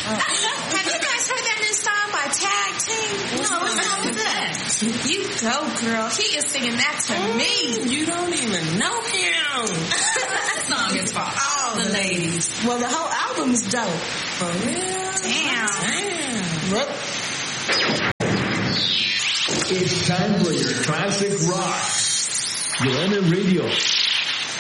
Have you guys heard that new song by Tag Team? No, what's wrong with that? You go, girl. He is singing that to me. You don't even know him. That song is for all the ladies. Well, the whole album is dope. For real? Damn. Look. It's time for your classic rock. Your Radio.